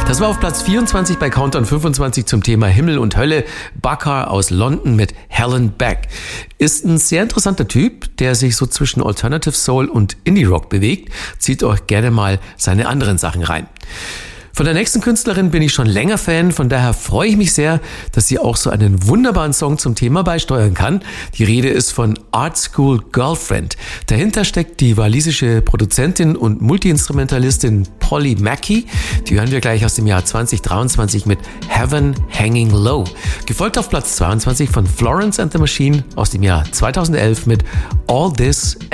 Das war auf Platz 24 bei Countdown 25 zum Thema Himmel und Hölle. Bakar aus London mit Helen Beck. Ist ein sehr interessanter Typ, der sich so zwischen Alternative Soul und Indie Rock bewegt. Zieht euch gerne mal seine anderen Sachen rein. Von der nächsten Künstlerin bin ich schon länger Fan, von daher freue ich mich sehr, dass sie auch so einen wunderbaren Song zum Thema beisteuern kann. Die Rede ist von Art School Girlfriend. Dahinter steckt die walisische Produzentin und Multiinstrumentalistin Polly Mackey. Die hören wir gleich aus dem Jahr 2023 mit Heaven Hanging Low. Gefolgt auf Platz 22 von Florence and the Machine aus dem Jahr 2011 mit All This